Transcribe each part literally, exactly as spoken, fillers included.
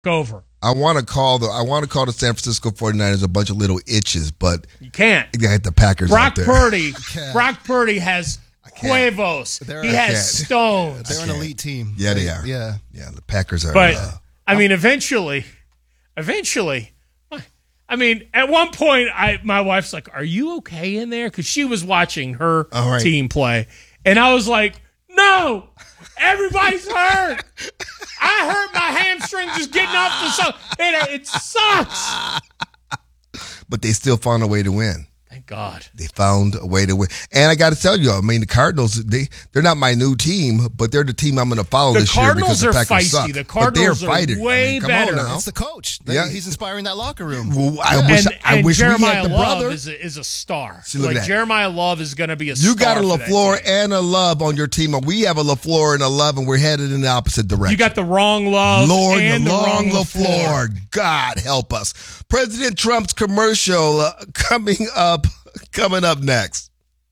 over. I want to call the I want to call the San Francisco forty-niners a bunch of little itches, but you can't. You got the Packers Brock out there. Purdy. Brock Purdy has huevos. They're- He I has can't. stones. They're an elite team. Yeah, they are. Yeah. Yeah, the Packers are. But uh, I mean, eventually, eventually, I mean, at one point, I my wife's like, "Are you okay in there?" Because she was watching her All right. team play, and I was like, "No, everybody's hurt. I hurt my hamstring just getting off the sun. It, it sucks." but they still found a way to win. Thank God. They found a way to win. And I got to tell you, I mean, the Cardinals, they, they're not my new team, but they're the team I'm going to follow The this year because Cardinals the are Packers feisty. suck. The Cardinals but they're are fighting. way I mean, come better. on now. It's the coach. They- Yeah. He's inspiring that locker room. Well, I Yeah. wish, And, I and wish we Jeremiah had the Love brother. is a, is a star. See, look like at that. Jeremiah Love is going to be a You star. got a for that LaFleur team. and a Love on your team, and we have a LaFleur and a Love, and we're headed in the opposite direction. You got the wrong Love Lord, and the the long wrong LaFleur. LaFleur. God help us. President Trump's commercial uh, coming up, coming up next.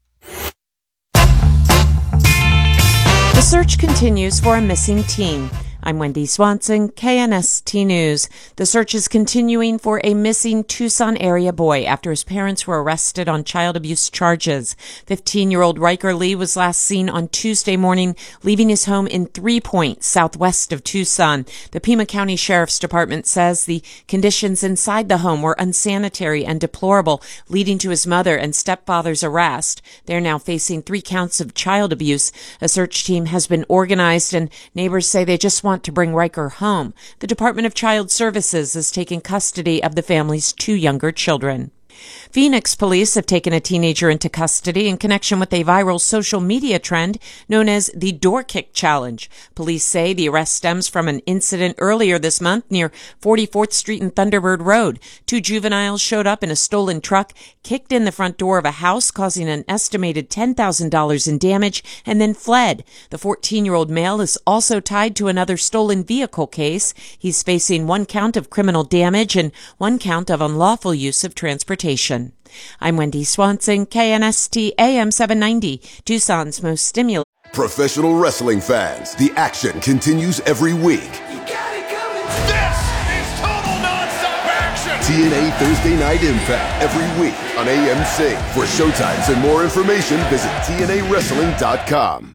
The search continues for a missing teen. I'm Wendy Swanson, K N S T News. The search is continuing for a missing Tucson area boy after his parents were arrested on child abuse charges. fifteen-year-old Riker Lee was last seen on Tuesday morning leaving his home in Three Point, southwest of Tucson. The Pima County Sheriff's Department says the conditions inside the home were unsanitary and deplorable, leading to his mother and stepfather's arrest. They're now facing three counts of child abuse. A search team has been organized, and neighbors say they just want to bring Riker home. The Department of Child Services is taking custody of the family's two younger children. Phoenix police have taken a teenager into custody in connection with a viral social media trend known as the Door Kick Challenge. Police say the arrest stems from an incident earlier this month near forty-fourth Street and Thunderbird Road. Two juveniles showed up in a stolen truck, kicked in the front door of a house, causing an estimated ten thousand dollars in damage, and then fled. The fourteen-year-old male is also tied to another stolen vehicle case. He's facing one count of criminal damage and one count of unlawful use of transportation. I'm Wendy Swanson, K N S T A M seven ninety, Tucson's most stimulating. Professional wrestling fans, the action continues every week. You got it coming. This is total nonstop action. T N A Thursday Night Impact every week on A M C. For showtimes and more information, visit T N A wrestling dot com.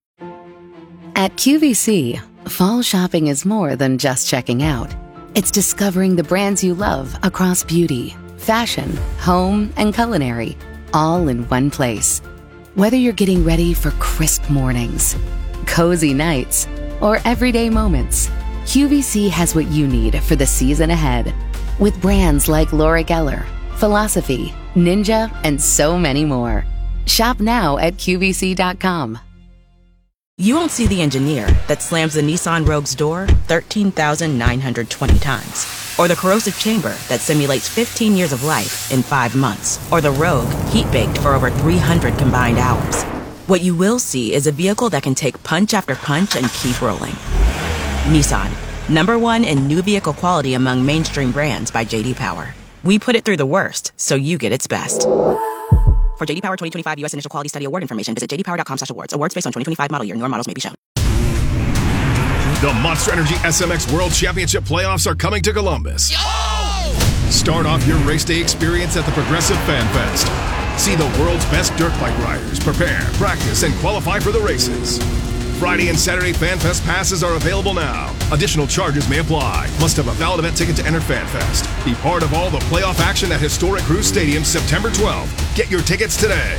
At Q V C, fall shopping is more than just checking out. It's discovering the brands you love across beauty, fashion, home, and culinary, all in one place. Whether you're getting ready for crisp mornings, cozy nights, or everyday moments, Q V C has what you need for the season ahead. With brands like Laura Geller, Philosophy, Ninja, and so many more. Shop now at Q V C dot com. You won't see the engineer that slams the Nissan Rogue's door thirteen thousand nine hundred twenty times. Or the corrosive chamber that simulates fifteen years of life in five months. Or the Rogue heat-baked for over three hundred combined hours. What you will see is a vehicle that can take punch after punch and keep rolling. Nissan, number one in new vehicle quality among mainstream brands by J D Power. We put it through the worst, so you get its best. For J D Power twenty twenty-five U S Initial Quality Study Award information, visit j d power dot com slash awards. Awards based on twenty twenty-five model year. Newer models may be shown. The Monster Energy S M X World Championship playoffs are coming to Columbus. Oh! Start off your race day experience at the Progressive Fan Fest. See the world's best dirt bike riders prepare, practice, and qualify for the races. Friday and Saturday Fan Fest passes are available now. Additional charges may apply. Must have a valid event ticket to enter Fan Fest. Be part of all the playoff action at Historic Cruise Stadium September twelfth. Get your tickets today.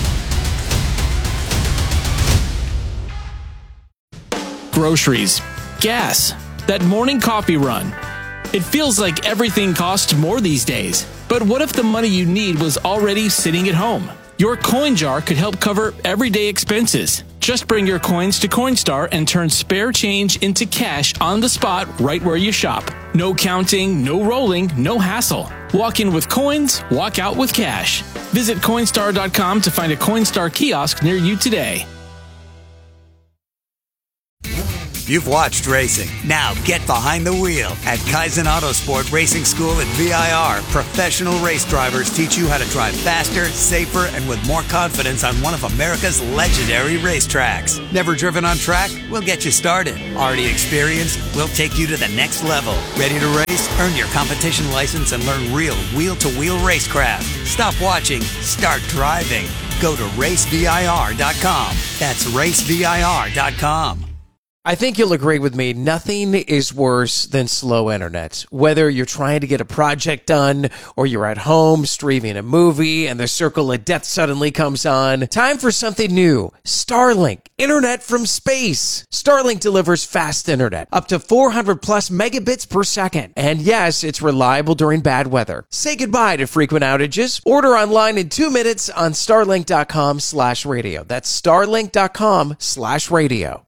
Groceries, gas, that morning coffee run. It feels like everything costs more these days. But what if the money you need was already sitting at home? Your coin jar could help cover everyday expenses. Just bring your coins to Coinstar and turn spare change into cash on the spot right where you shop. No counting, no rolling, no hassle. Walk in with coins, walk out with cash. Visit Coinstar dot com to find a Coinstar kiosk near you today. You've watched racing. Now get behind the wheel. At Kaizen Autosport Racing School at V I R, professional race drivers teach you how to drive faster, safer, and with more confidence on one of America's legendary racetracks. Never driven on track? We'll get you started. Already experienced? We'll take you to the next level. Ready to race? Earn your competition license and learn real wheel-to-wheel racecraft. Stop watching. Start driving. Go to race V I R dot com. That's race V I R dot com. I think you'll agree with me, nothing is worse than slow internet. Whether you're trying to get a project done or you're at home streaming a movie and the circle of death suddenly comes on, time for something new. Starlink, internet from space. Starlink delivers fast internet, up to four hundred plus megabits per second. And yes, it's reliable during bad weather. Say goodbye to frequent outages. Order online in two minutes on starlink.com slash radio. That's starlink.com slash radio.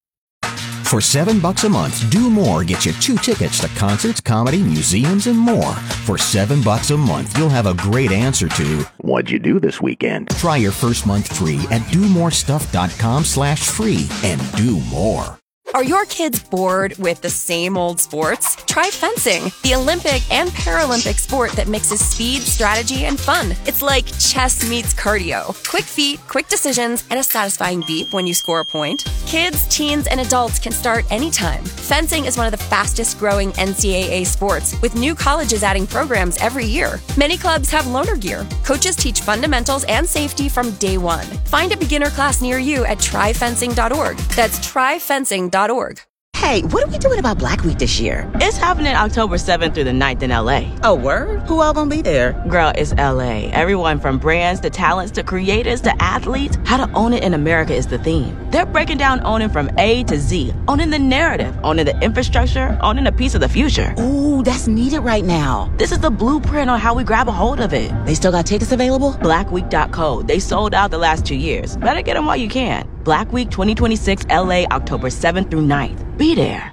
For seven bucks a month, Do More gets you two tickets to concerts, comedy, museums, and more. For seven bucks a month, you'll have a great answer to what'd you do this weekend? Try your first month free at do more stuff dot com slash free and do more. Are your kids bored with the same old sports? Try fencing, the Olympic and Paralympic sport that mixes speed, strategy, and fun. It's like chess meets cardio. Quick feet, quick decisions, and a satisfying beep when you score a point. Kids, teens, and adults can start anytime. Fencing is one of the fastest growing N C double A sports, with new colleges adding programs every year. Many clubs have loaner gear. Coaches teach fundamentals and safety from day one. Find a beginner class near you at try fencing dot org. That's try fencing dot org. Hey, what are we doing about Black Week this year? It's happening October seventh through the ninth in L A. Oh, word? Who all gonna be there? Girl, it's L A. Everyone from brands to talents to creators to athletes. How to own it in America is the theme. They're breaking down owning from A to Z. Owning the narrative, owning the infrastructure, owning a piece of the future. Ooh, that's needed right now. This is the blueprint on how we grab a hold of it. They still got tickets available? black week dot co. They sold out the last two years. Better get them while you can. Black Week twenty twenty-six L A, October seventh through ninth. Be there.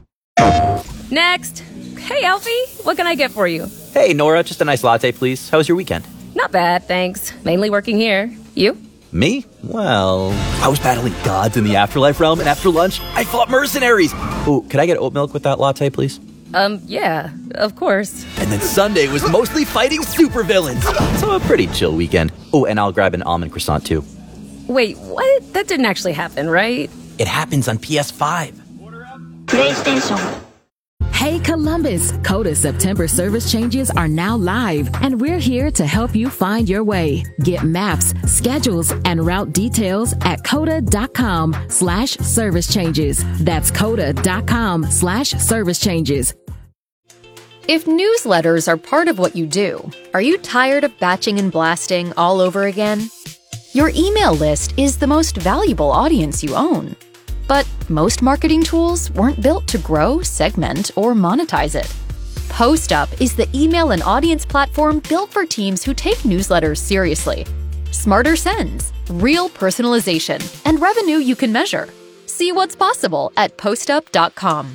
Next. Hey, Alfie. What can I get for you? Hey, Nora. Just a nice latte, please. How was your weekend? Not bad, thanks. Mainly working here. You? Me? Well, I was battling gods in the afterlife realm, and after lunch, I fought mercenaries. Ooh, could I get oat milk with that latte, please? Um, yeah, of course. And then Sunday was mostly fighting supervillains. So a pretty chill weekend. Oh, and I'll grab an almond croissant, too. Wait, what? That didn't actually happen, right? It happens on P S five. PlayStation. Hey Columbus, Coda September service changes are now live, and we're here to help you find your way. Get maps, schedules, and route details at coda.com slash service changes. That's coda.com slash service changes. If newsletters are part of what you do, are you tired of batching and blasting all over again? Your email list is the most valuable audience you own. But most marketing tools weren't built to grow, segment, or monetize it. PostUp is the email and audience platform built for teams who take newsletters seriously. Smarter sends, real personalization, and revenue you can measure. See what's possible at postup dot com.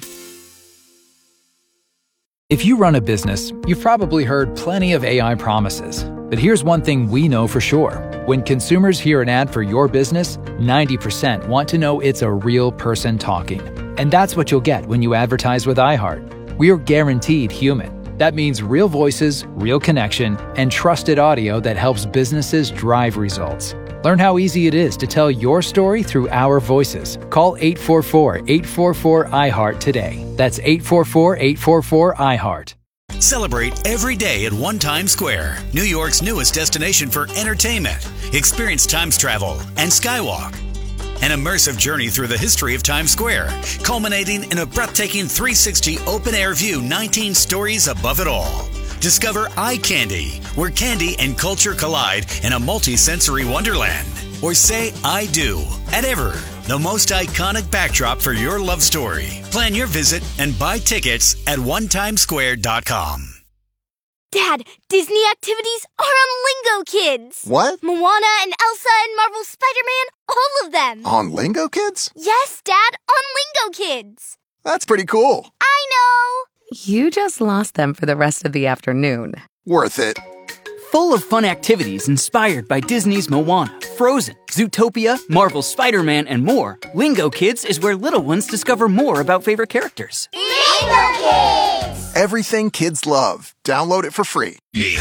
If you run a business, you've probably heard plenty of A I promises. But here's one thing we know for sure. When consumers hear an ad for your business, ninety percent want to know it's a real person talking. And that's what you'll get when you advertise with iHeart. We are guaranteed human. That means real voices, real connection, and trusted audio that helps businesses drive results. Learn how easy it is to tell your story through our voices. Call eight four four, eight four four, I heart today. That's eight four four, eight four four, I heart. Celebrate every day at One Times Square, New York's newest destination for entertainment. Experience Times travel and Skywalk. An immersive journey through the history of Times Square, culminating in a breathtaking three sixty open-air view, nineteen stories above it all. Discover Eye Candy, where candy and culture collide in a multi-sensory wonderland. Or say I do at Ever, the most iconic backdrop for your love story. Plan your visit and buy tickets at one times square dot com. Dad, Disney activities are on Lingo Kids. What? Moana and Elsa and Marvel Spider-Man, all of them. On Lingo Kids? Yes, Dad, on Lingo Kids. That's pretty cool. I know. You just lost them for the rest of the afternoon. Worth it. full of fun activities inspired by Disney's Moana, Frozen, Zootopia, Marvel's Spider-Man, and more, Lingo Kids is where little ones discover more about favorite characters. Lingo Kids! Everything kids love. Download it for free.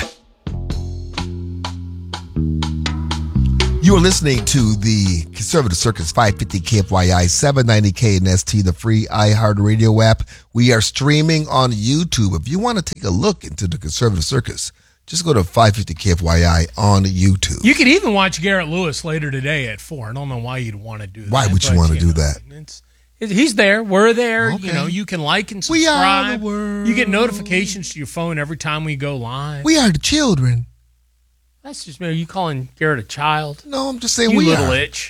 You are listening to the Conservative Circus five fifty K F Y I, seven ninety K N S T, the free iHeartRadio app. We are streaming on YouTube. If you want to take a look into the Conservative Circus, just go to five fifty K F Y I on YouTube. You could even watch Garrett Lewis later today at four. I don't know why you'd want to do that. Why would you but, want to you do know, that? It's, He's there. We're there. Okay. You know, you can like and subscribe. We are the world. You get notifications to your phone every time we go live. We are the children. That's just me. Are you calling Garrett a child? No, I'm just saying you we little are. itch.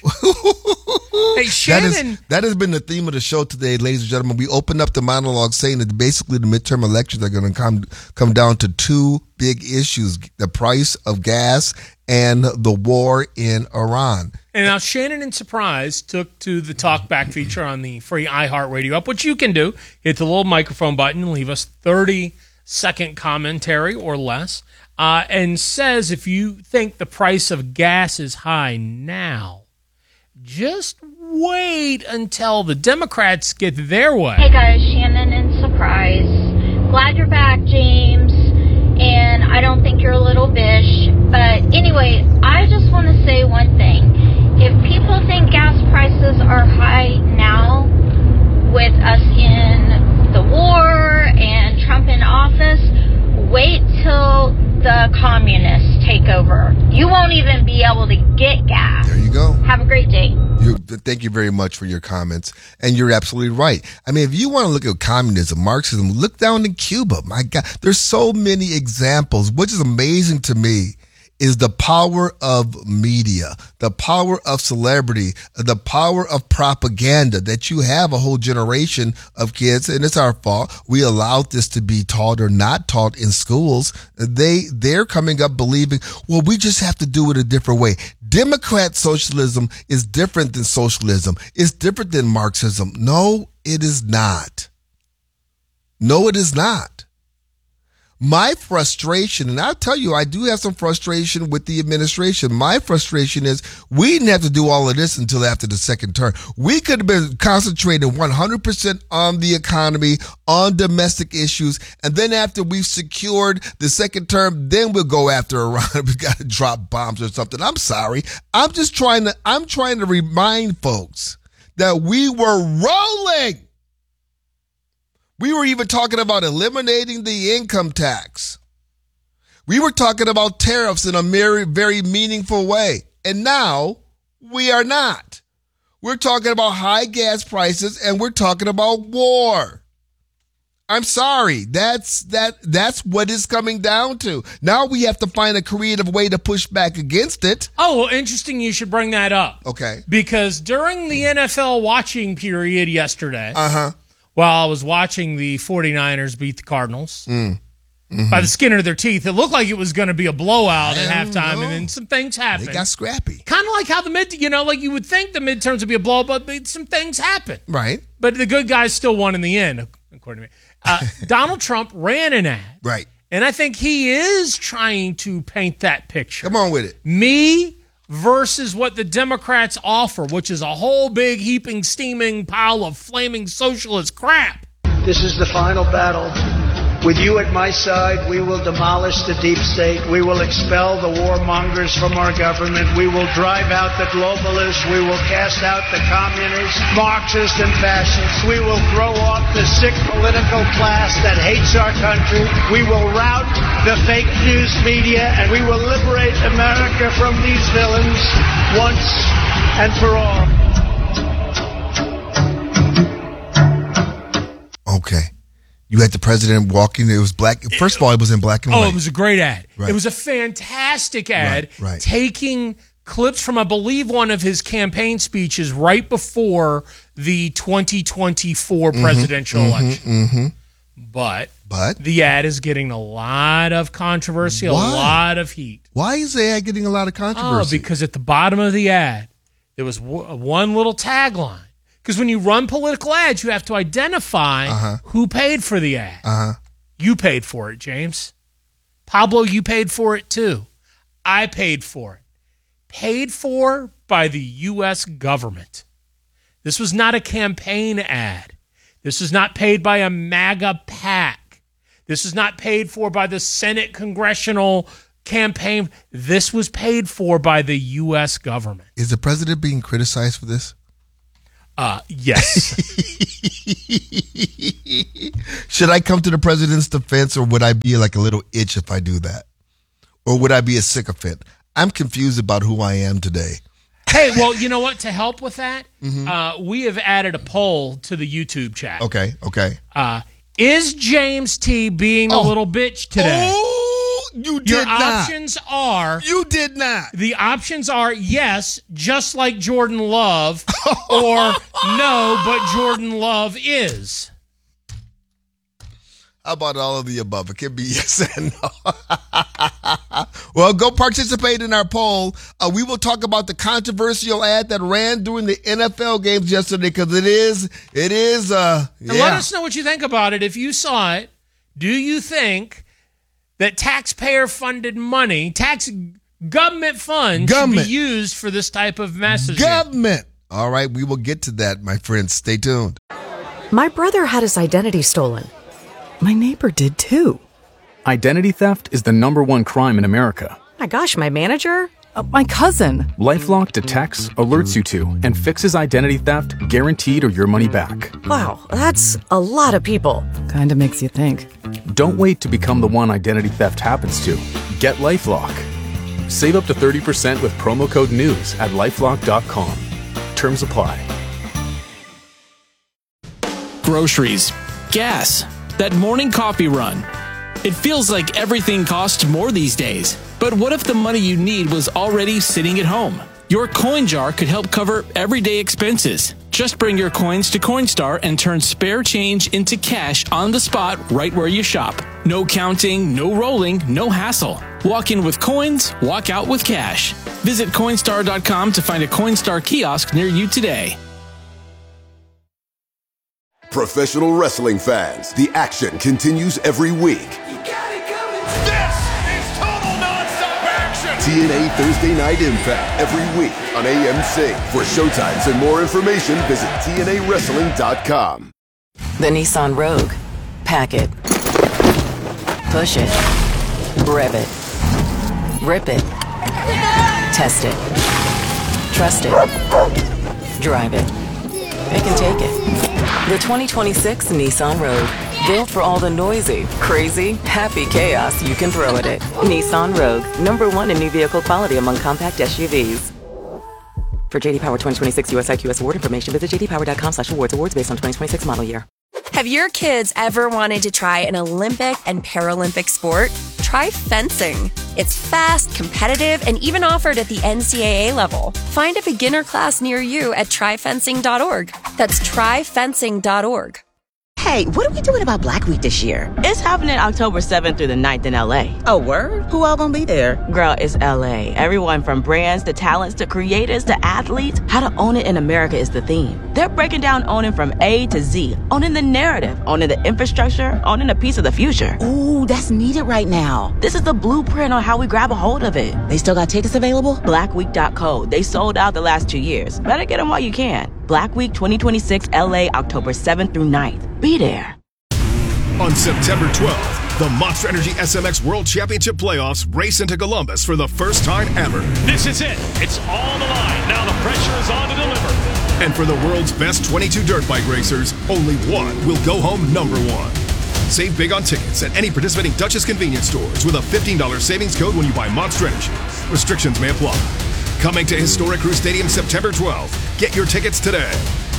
Hey, Shannon. That, is, that has been the theme of the show today, ladies and gentlemen. We opened up the monologue saying that basically the midterm elections are going to come come down to two big issues: the price of gas and the war in Iran. And now Shannon and Surprise took to the talkback feature on the free iHeartRadio app, which you can do. Hit the little microphone button and leave us thirty-second commentary or less. Uh, and says if you think the price of gas is high now, just wait until the Democrats get their way. Hey guys, Shannon and Surprise. Glad you're back, James. And I don't think you're a little bish. But anyway, I just want to say one thing. If people think gas prices are high now, with us in the war and Trump in office, wait till the communists take over. You won't even be able to get gas. There you go. Have a great day. You, thank you very much for your comments. And you're absolutely right. I mean, if you want to look at communism, Marxism, look down in Cuba. My God, there's so many examples. Which is amazing to me is the power of media, the power of celebrity, the power of propaganda, that you have a whole generation of kids, and it's our fault. We allowed this to be taught or not taught in schools. They, they're coming up believing, well, we just have to do it a different way. Democrat socialism is different than socialism. It's different than Marxism. No, it is not. No, it is not. My frustration, and I'll tell you, I do have some frustration with the administration. My frustration is we didn't have to do all of this until after the second term. We could have been concentrating one hundred percent on the economy, on domestic issues, and then after we've secured the second term, then we'll go after Iran. We've got to drop bombs or something. I'm sorry. I'm just trying to, I'm trying to remind folks that we were rolling. We were even talking about eliminating the income tax. We were talking about tariffs in a very, very meaningful way. And now we are not. We're talking about high gas prices and we're talking about war. I'm sorry. That's that. That's what it's coming down to. Now we have to find a creative way to push back against it. Oh, well, interesting. You should bring that up. Okay. Because during the N F L watching period yesterday, uh-huh. while I was watching the 49ers beat the Cardinals mm. mm-hmm. by the skin of their teeth, it looked like it was going to be a blowout at halftime, know. and then some things happened. They got scrappy. Kind of like how the mid, you know, like you would think the midterms would be a blowout, but some things happened. Right. But the good guys still won in the end, according to me. Uh, Donald Trump ran an ad. Right. And I think he is trying to paint that picture. Come on with it. Me versus what the Democrats offer, which is a whole big heaping, steaming pile of flaming socialist crap. This is the final battle. With you at my side, we will demolish the deep state. We will expel the warmongers from our government. We will drive out the globalists. We will cast out the communists, Marxists, and fascists. We will throw off the sick political class that hates our country. We will rout the fake news media, and we will liberate America from these villains once and for all. Okay. You had the president walking. It was black. First of all, it was in black and oh, white. Oh, it was a great ad. Right. It was a fantastic ad. Right, right. Taking clips from, I believe, one of his campaign speeches right before the twenty twenty-four mm-hmm, presidential mm-hmm, election. Mm-hmm. But, but the ad is getting a lot of controversy, Why? a lot of heat. Why is the ad getting a lot of controversy? Oh, because at the bottom of the ad, there was w- one little tagline. Because when you run political ads, you have to identify uh-huh. who paid for the ad. Uh-huh. You paid for it, James. Pablo, you paid for it too. I paid for it. Paid for by the U S government. This was not a campaign ad. This is not paid by a MAGA PAC. This is not paid for by the Senate congressional campaign. This was paid for by the U S government. Is the president being criticized for this? Uh, yes. Should I come to the president's defense, or would I be like a little itch if I do that? Or would I be a sycophant? I'm confused about who I am today. Hey, well, you know what? To help with that, mm-hmm. uh, we have added a poll to the YouTube chat. Okay, okay. Uh, is James T being oh. a little bitch today? Oh, you did Your not. options are... You did not. The options are yes, just like Jordan Love, or no, but Jordan Love is. How about all of the above? It can be yes and no. Well, go participate in our poll. Uh, we will talk about the controversial ad that ran during the N F L games yesterday, because it is, it is, uh, yeah. And let us know what you think about it. If you saw it, do you think that taxpayer-funded money, tax government funds, government. should be used for this type of messaging? Government. All right, we will get to that, my friends. Stay tuned. My brother had his identity stolen. My neighbor did too. Identity theft is the number one crime in America. My gosh, my manager? Uh, my cousin. LifeLock detects, alerts you to, and fixes identity theft, guaranteed or your money back. Wow, that's a lot of people. Kinda makes you think. Don't wait to become the one identity theft happens to. Get LifeLock. Save up to thirty percent with promo code NEWS at lifelock dot com. Terms apply. Groceries, gas, that morning coffee run. It feels like everything costs more these days. But what if the money you need was already sitting at home? Your coin jar could help cover everyday expenses. Just bring your coins to Coinstar and turn spare change into cash on the spot right where you shop. No counting, no rolling, no hassle. Walk in with coins, walk out with cash. Visit Coinstar dot com to find a Coinstar kiosk near you today. Professional wrestling fans, the action continues every week. This is total nonstop action! T N A Thursday Night Impact every week on A M C. For showtimes and more information, visit T N A wrestling dot com. The Nissan Rogue. Pack it. Push it. Rev it. Rip it. Test it. Trust it. Drive it. Pick and take it. The twenty twenty-six Nissan Rogue. Built for all the noisy, crazy, happy chaos you can throw at it. Nissan Rogue. Number one in new vehicle quality among compact S U Vs. For J D Power twenty twenty-six U S I Q S award information, visit j d power dot com slash awards. Awards based on twenty twenty-six model year. Have your kids ever wanted to try an Olympic and Paralympic sport? Try fencing. It's fast, competitive, and even offered at the N C double A level. Find a beginner class near you at try fencing dot org. That's try fencing dot org. Hey, what are we doing about Black Week this year? It's happening October seventh through the ninth in L A. Oh, word? Who all gonna be there? Girl, it's L A. Everyone from brands to talents to creators to athletes. How to own it in America is the theme. They're breaking down owning from A to Z. Owning the narrative, owning the infrastructure, owning a piece of the future. Ooh, that's needed right now. This is the blueprint on how we grab a hold of it. They still got tickets available? black week dot co. They sold out the last two years. Better get them while you can. Black Week twenty twenty-six L A, October seventh through ninth. Be there. On September twelfth, the Monster Energy S M X World Championship Playoffs race into Columbus for the first time ever. This is it. It's all the line. Now the pressure is on to deliver. And for the world's best twenty-two dirt bike racers, only one will go home number one. Save big on tickets at any participating Duchess convenience stores with a fifteen dollars savings code when you buy Monster Energy. Restrictions may apply. Coming to historic Crew Stadium September twelfth. Get your tickets today.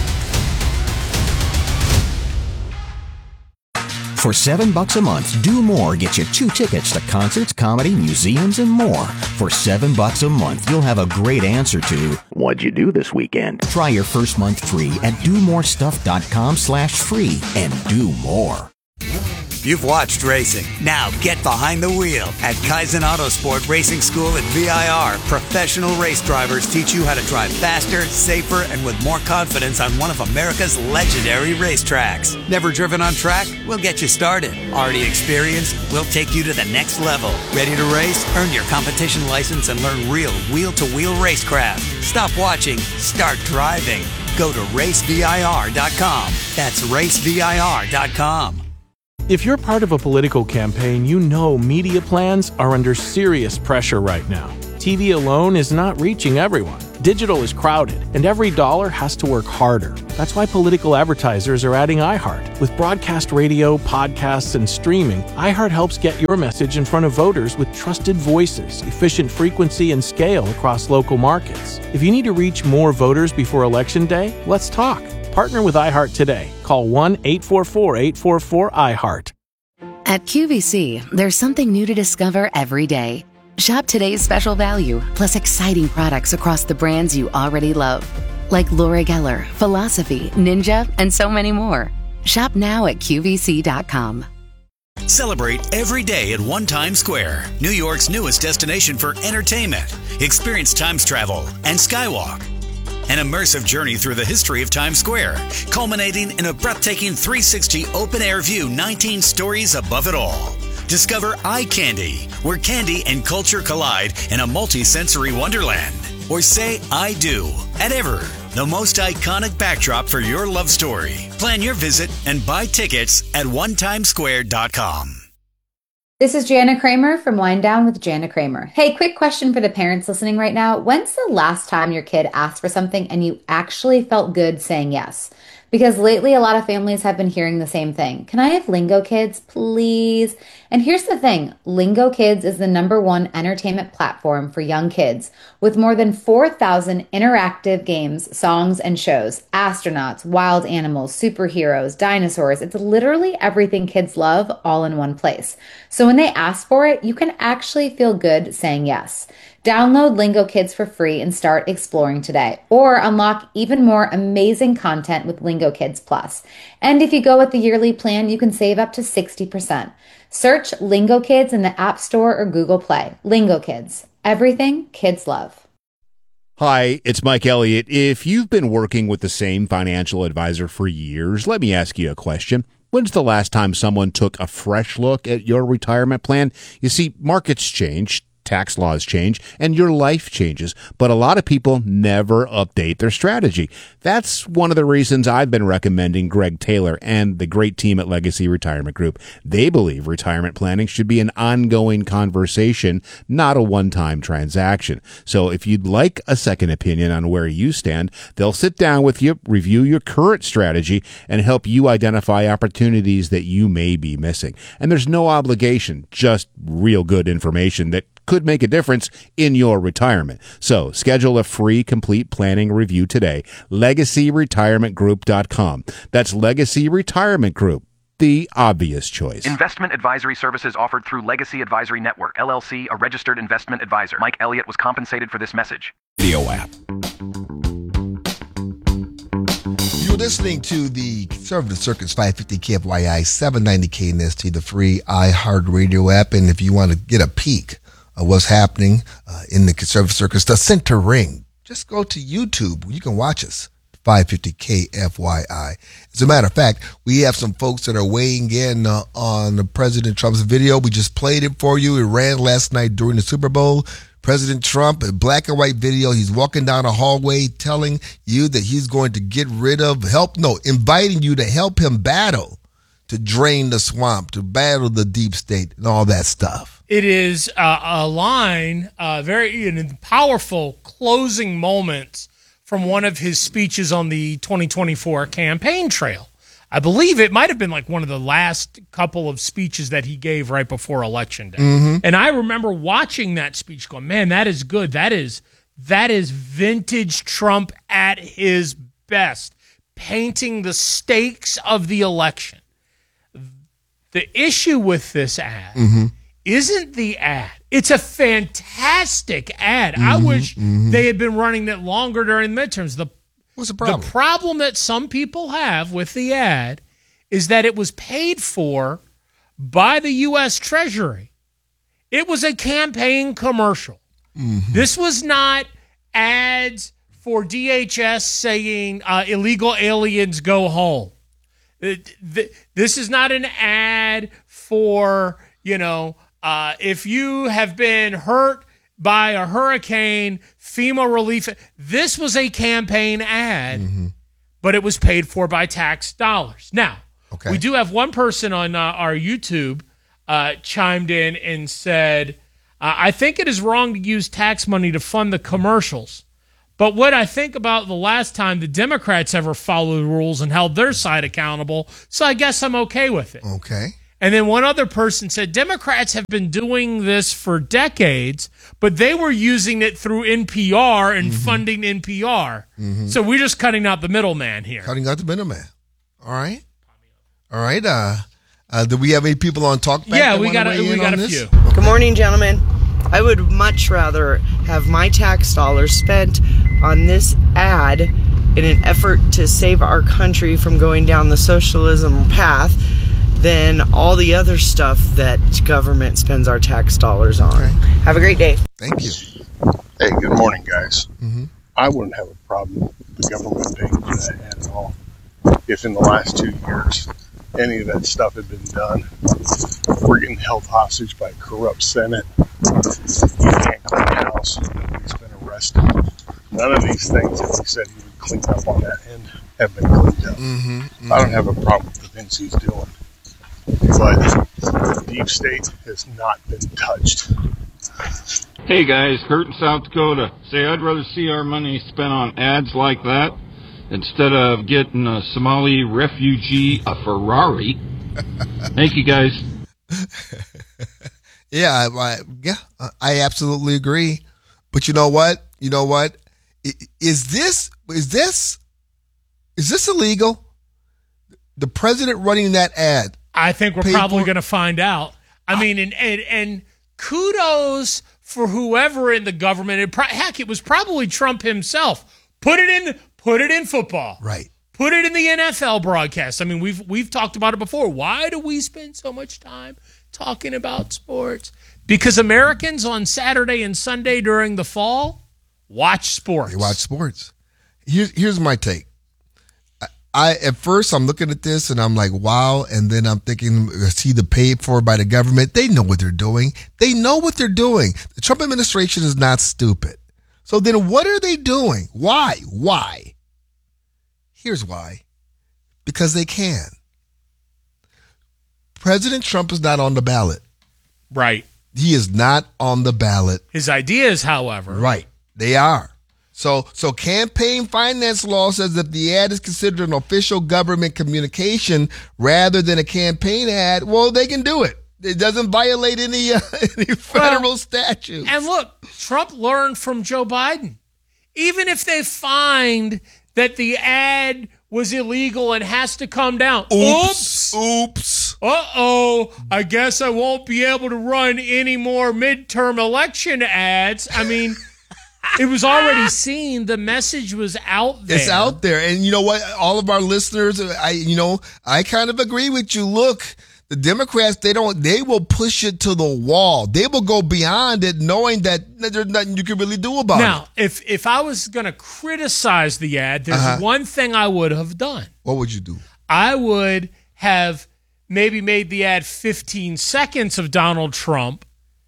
For seven bucks a month, Do More gets you two tickets to concerts, comedy, museums, and more. For seven bucks a month, you'll have a great answer to what'd you do this weekend? Try your first month free at do more stuff dot com slash free and do more. You've watched racing. Now get behind the wheel at Kaizen Autosport Racing School at V I R. Professional race drivers teach you how to drive faster, safer, and with more confidence on one of America's legendary racetracks. Never driven on track? We'll get you started. Already experienced? We'll take you to the next level. Ready to race? Earn your competition license and learn real wheel-to-wheel racecraft. Stop watching. Start driving. Go to race V I R dot com. That's race V I R dot com. If you're part of a political campaign, you know media plans are under serious pressure right now. T V alone is not reaching everyone. Digital is crowded, and every dollar has to work harder. That's why political advertisers are adding iHeart. With broadcast radio, podcasts, and streaming, iHeart helps get your message in front of voters with trusted voices, efficient frequency, and scale across local markets. If you need to reach more voters before Election Day, let's talk. Partner with iHeart today. Call one eight four four, eight four four, iHeart. At Q V C, there's something new to discover every day. Shop today's special value, plus exciting products across the brands you already love. Like Laura Geller, Philosophy, Ninja, and so many more. Shop now at Q V C dot com. Celebrate every day at One Times Square, New York's newest destination for entertainment. Experience Times Travel and Skywalk. An immersive journey through the history of Times Square, culminating in a breathtaking three sixty open-air view, nineteen stories above it all. Discover Eye Candy, where candy and culture collide in a multi-sensory wonderland. Or say I do at Ever, the most iconic backdrop for your love story. Plan your visit and buy tickets at one times square dot com. This is Jana Kramer from Wind Down with Jana Kramer. Hey, quick question for the parents listening right now. When's the last time your kid asked for something and you actually felt good saying yes? Because lately a lot of families have been hearing the same thing. Can I have Lingo Kids, please? And here's the thing. Lingo Kids is the number one entertainment platform for young kids with more than four thousand interactive games, songs, and shows. Astronauts, wild animals, superheroes, dinosaurs. It's literally everything kids love all in one place. So when they ask for it, you can actually feel good saying yes. Download Lingo Kids for free and start exploring today, or unlock even more amazing content with Lingo Kids Plus. And if you go with the yearly plan, you can save up to sixty percent. Search Lingo Kids in the App Store or Google Play. Lingo Kids, everything kids love. Hi, it's Mike Elliott. If you've been working with the same financial advisor for years, let me ask you a question. When's the last time someone took a fresh look at your retirement plan? You see, markets change, tax laws change, and your life changes, but a lot of people never update their strategy. That's one of the reasons I've been recommending Greg Taylor and the great team at Legacy Retirement Group. They believe retirement planning should be an ongoing conversation, not a one-time transaction. So if you'd like a second opinion on where you stand, they'll sit down with you, review your current strategy, and help you identify opportunities that you may be missing. And there's no obligation, just real good information that could make a difference in your retirement. So schedule a free complete planning review today. legacy retirement group dot com. That's Legacy Retirement Group, the obvious choice. Investment advisory services offered through Legacy Advisory Network, L L C, a registered investment advisor. Mike Elliott was compensated for this message. Video app. You're listening to the Conservative Circus five fifty K F Y I, seven ninety K N S T, the free iHeartRadio app. And if you want to get a peek of what's happening uh, in the Conservative Circus, the center ring, just go to YouTube. You can watch us, five fifty K F Y I. As a matter of fact, we have some folks that are weighing in uh, on President Trump's video. We just played it for you. It ran last night during the Super Bowl. President Trump, a black and white video. He's walking down a hallway telling you that he's going to get rid of, help, no, inviting you to help him battle, to drain the swamp, to battle the deep state and all that stuff. It is uh, a line, uh, very you know, powerful closing moments from one of his speeches on the twenty twenty-four campaign trail. I believe it might have been like one of the last couple of speeches that he gave right before Election Day. Mm-hmm. And I remember watching that speech going, man, that is good. That is that is vintage Trump at his best, painting the stakes of the election. The issue with this ad mm-hmm. isn't the ad. It's a fantastic ad. Mm-hmm, I wish mm-hmm. they had been running it longer during the midterms. The, What's the problem? The problem that some people have with the ad is that it was paid for by the U S Treasury. It was a campaign commercial. Mm-hmm. This was not ads for D H S saying uh, illegal aliens go home. This is not an ad for, you know, uh, if you have been hurt by a hurricane, FEMA relief. This was a campaign ad, mm-hmm. but it was paid for by tax dollars. Now, okay. we do have one person on uh, our YouTube uh, chimed in and said, uh, I think it is wrong to use tax money to fund the commercials. But what I think about the last time the Democrats ever followed the rules and held their side accountable, so I guess I'm okay with it. Okay. And then one other person said, Democrats have been doing this for decades, but they were using it through N P R and mm-hmm. funding N P R. Mm-hmm. So we're just cutting out the middleman here. Cutting out the middleman. All right. All right. Uh, uh, do we have any people on TalkBack? Yeah, we got a, we got a this? few. Okay. Good morning, gentlemen. I would much rather have my tax dollars spent on this ad in an effort to save our country from going down the socialism path than all the other stuff that government spends our tax dollars on. Okay. Have a great day. Thank you. Hey, good morning, guys. Mm-hmm. I wouldn't have a problem with the government paying for that ad at all if in the last two years any of that stuff had been done. We're getting held hostage by a corrupt Senate. You can't clean the house. Nobody's been arrested. None of these things that he said he would clean up on that end have been cleaned up. Mm-hmm, mm-hmm. I don't have a problem with the things he's doing. But the deep state has not been touched. Hey guys, Kurt in South Dakota. Say I'd rather see our money spent on ads like that instead of getting a Somali refugee a Ferrari. Thank you guys. Yeah, I, yeah, I absolutely agree. But you know what? You know what? Is this is this is this illegal? The president running that ad. I think we're probably going to find out. I mean, and, and and kudos for whoever in the government. It, heck, it was probably Trump himself. Put it in. Put it in football. Right. Put it in the N F L broadcast. I mean, we've we've talked about it before. Why do we spend so much time talking about sports? Because Americans on Saturday and Sunday during the fall watch sports. They watch sports. Here's here's my take. I at first I'm looking at this and I'm like, wow, and then I'm thinking, see the paid for by the government. They know what they're doing. They know what they're doing. The Trump administration is not stupid. So then what are they doing? Why? Why? Here's why. Because they can. President Trump is not on the ballot. Right. He is not on the ballot. His ideas, however. Right. They are. So so campaign finance law says that the ad is considered an official government communication rather than a campaign ad, well, they can do it. It doesn't violate any, uh, any federal well, statute. And look, Trump learned from Joe Biden. Even if they find that the ad was illegal and has to come down. Oops. Oops. Uh-oh. I guess I won't be able to run any more midterm election ads. I mean... It was already seen. The message was out there. It's out there. And you know what? All of our listeners, I, you know, I kind of agree with you. Look, the Democrats, they don't, they will push it to the wall. They will go beyond it knowing that there's nothing you can really do about now, it. Now, if, if I was going to criticize the ad, there's uh-huh. one thing I would have done. What would you do? I would have maybe made the ad fifteen seconds of Donald Trump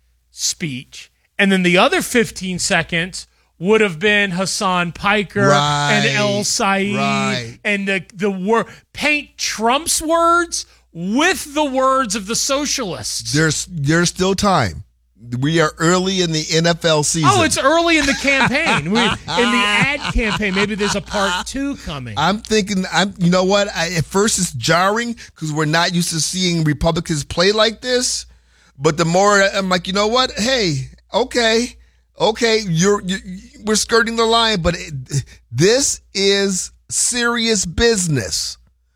speech. And then the other fifteen seconds would have been Hassan Piker right, and El Said right. and the the word paint Trump's words with the words of the socialists. There's there's still time. We are early in the N F L season. Oh, it's early in the campaign. we, in the ad campaign. Maybe there's a part two coming. I'm thinking. I'm. You know what? I, at first, it's jarring because we're not used to seeing Republicans play like this. But the more I'm like, you know what? Hey, okay. Okay, you're, you're we're skirting the line, but it, this is serious business.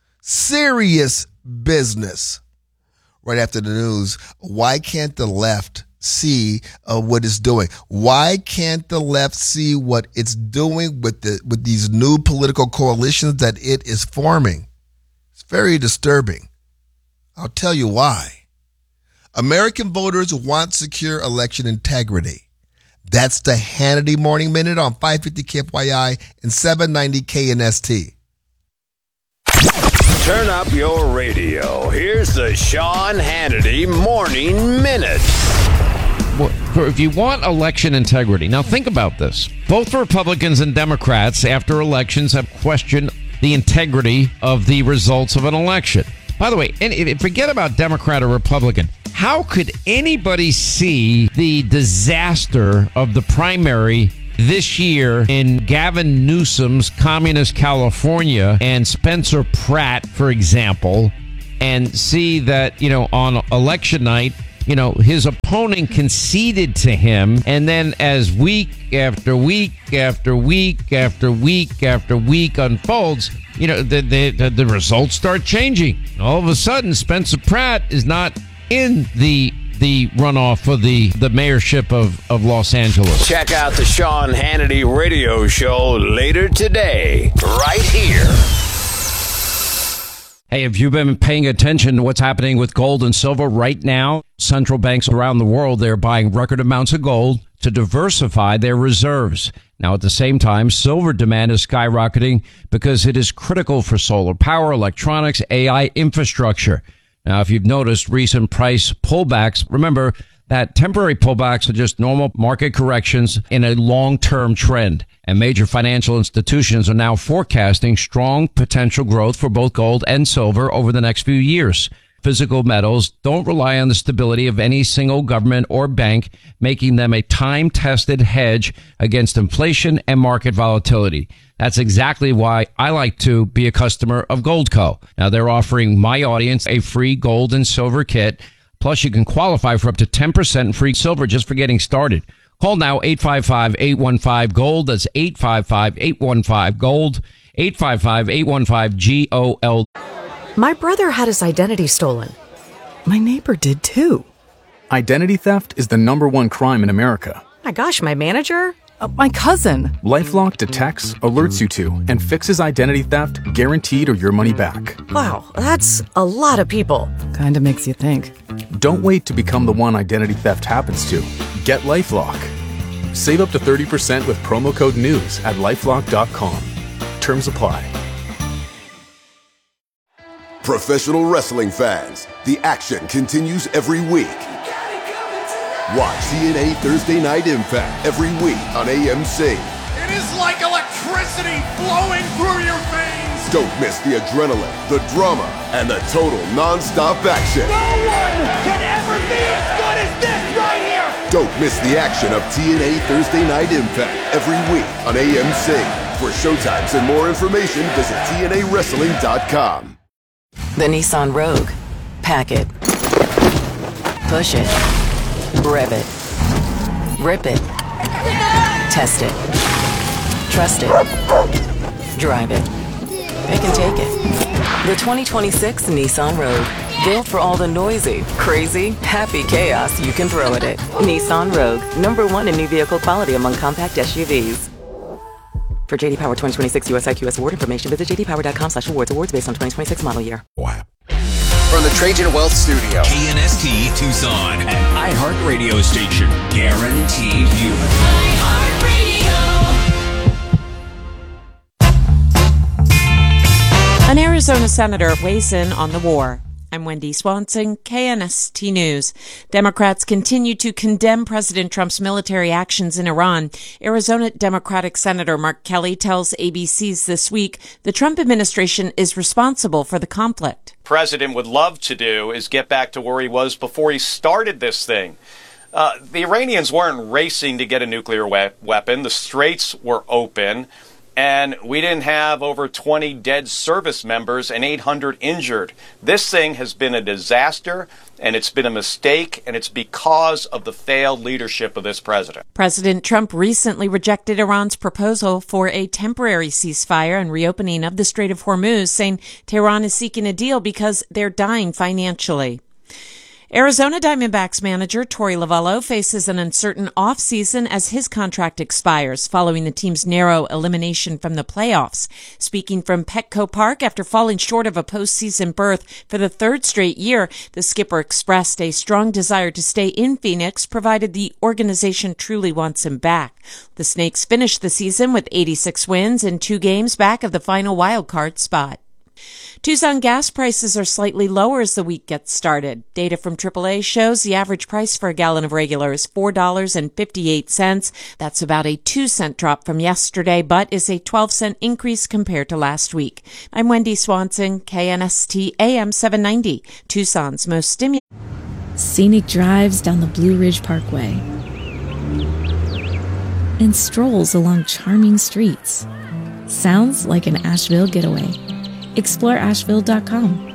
Serious business. Right after the news, why can't the left see uh, what it's doing? Why can't the left see what it's doing with the with these new political coalitions that it is forming? It's very disturbing. I'll tell you why. American voters want secure election integrity. That's the Hannity Morning Minute on five fifty K F Y I and seven ninety K N S T. Turn up your radio. Here's the Sean Hannity Morning Minute. Well, if you want election integrity, now think about this. Both Republicans and Democrats, after elections, have questioned the integrity of the results of an election. By the way, and forget about Democrat or Republican. How could anybody see the disaster of the primary this year in Gavin Newsom's communist California and Spencer Pratt, for example, and see that, you know, on election night, you know, his opponent conceded to him, and then as week after week after week after week after week unfolds, you know, the the, the results start changing. All of a sudden, Spencer Pratt is not in the the runoff for the, the mayorship of, of Los Angeles. Check out the Sean Hannity radio show later today, right here. Hey, have you been paying attention to what's happening with gold and silver right now? Central banks around the world, they're buying record amounts of gold to diversify their reserves. Now, at the same time, silver demand is skyrocketing because it is critical for solar power, electronics, A I infrastructure. Now, if you've noticed recent price pullbacks, remember that temporary pullbacks are just normal market corrections in a long-term trend. And major financial institutions are now forecasting strong potential growth for both gold and silver over the next few years. Physical metals don't rely on the stability of any single government or bank, making them a time-tested hedge against inflation and market volatility. That's exactly why I like to be a customer of Goldco. Now, they're offering my audience a free gold and silver kit. Plus, you can qualify for up to ten percent free silver just for getting started. Call now, eight five five, eight one five, GOLD. That's eight five five, eight one five, GOLD. eight five five, eight one five, G O L D. My brother had his identity stolen. My neighbor did too. Identity theft is the number one crime in America. My gosh, my manager? Uh, my cousin. LifeLock detects, alerts you to, and fixes identity theft guaranteed or your money back. Wow, that's a lot of people. Kinda makes you think. Don't wait to become the one identity theft happens to. Get LifeLock. Save up to thirty percent with promo code NEWS at lifelock dot com. Terms apply. Professional wrestling fans, the action continues every week. Watch T N A Thursday Night Impact every week on A M C. It is like electricity flowing through your veins. Don't miss the adrenaline, the drama, and the total non-stop action. No one can ever be as good as this right here. Don't miss the action of T N A Thursday Night Impact every week on A M C. For showtimes and more information, visit T N A wrestling dot com. The Nissan Rogue. Pack it. Push it. Rev it. Rip it. Test it. Trust it. Drive it. Pick and take it. The twenty twenty-six Nissan Rogue. Built for all the noisy, crazy, happy chaos you can throw at it. Nissan Rogue. Number one in new vehicle quality among compact S U Vs. For J D Power twenty twenty-six U S I Q S award information, visit j d power dot com slash awards. Awards based on twenty twenty-six model year. Wow. From the Trajan Wealth Studio, K N S T Tucson, an iHeart radio station, guaranteed you. An Arizona senator weighs in on the war. I'm Wendy Swanson, K N S T News. Democrats continue to condemn President Trump's military actions in Iran. Arizona Democratic Senator Mark Kelly tells A B C's This Week the Trump administration is responsible for the conflict. President would love to do is get back to where he was before he started this thing. Uh, the Iranians weren't racing to get a nuclear we- weapon. The straits were open. And we didn't have over twenty dead service members and eight hundred injured. This thing has been a disaster, and it's been a mistake, and it's because of the failed leadership of this president. President Trump recently rejected Iran's proposal for a temporary ceasefire and reopening of the Strait of Hormuz, saying Tehran is seeking a deal because they're dying financially. Arizona Diamondbacks manager Torey Lovullo faces an uncertain offseason as his contract expires following the team's narrow elimination from the playoffs. Speaking from Petco Park after falling short of a postseason berth for the third straight year, the skipper expressed a strong desire to stay in Phoenix, provided the organization truly wants him back. The Snakes finished the season with eighty-six wins and two games back of the final wild card spot. Tucson gas prices are slightly lower as the week gets started. Data from triple A shows the average price for a gallon of regular is four dollars and fifty-eight cents. That's about a two cent drop from yesterday, but is a twelve cent increase compared to last week. I'm Wendy Swanson, K N S T A M seven ninety, Tucson's most stimulating. Scenic drives down the Blue Ridge Parkway and strolls along charming streets. Sounds like an Asheville getaway. explore asheville dot com.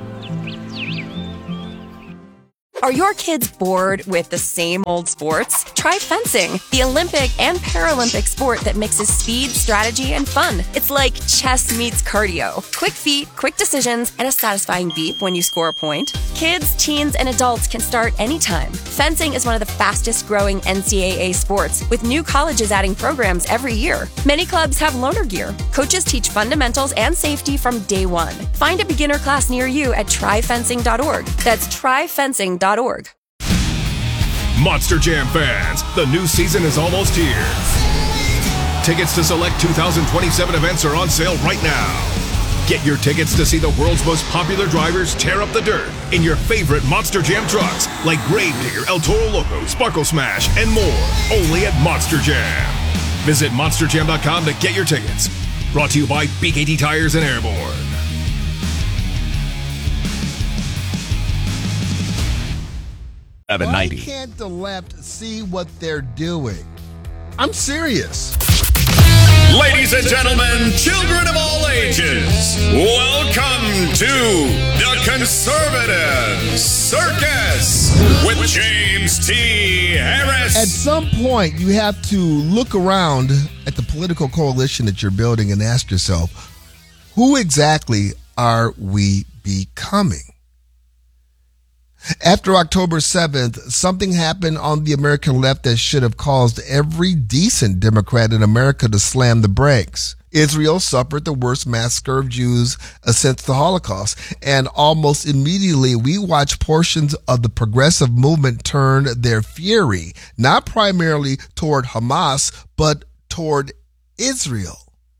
Are your kids bored with the same old sports? Try fencing, the Olympic and Paralympic sport that mixes speed, strategy, and fun. It's like chess meets cardio. Quick feet, quick decisions, and a satisfying beep when you score a point. Kids, teens, and adults can start anytime. Fencing is one of the fastest growing N C double A sports, with new colleges adding programs every year. Many clubs have loaner gear. Coaches teach fundamentals and safety from day one. Find a beginner class near you at try fencing dot org. That's try fencing dot org. Monster Jam fans, the new season is almost here. Tickets to select two thousand twenty-seven events are on sale right now. Get your tickets to see the world's most popular drivers tear up the dirt in your favorite Monster Jam trucks like Gravedigger, El Toro Loco, Sparkle Smash, and more. Only at Monster Jam. Visit monster jam dot com to get your tickets. Brought to you by B K T Tires and Airborne. Why can't the left see what they're doing? I'm serious. Ladies and gentlemen, children of all ages, welcome to the Conservative Circus with James T. Harris. At some point, you have to look around at the political coalition that you're building and ask yourself, who exactly are we becoming? After October seventh, something happened on the American left that should have caused every decent Democrat in America to slam the brakes. Israel suffered the worst massacre of Jews since the Holocaust, and almost immediately we watched portions of the progressive movement turn their fury, not primarily toward Hamas, but toward Israel.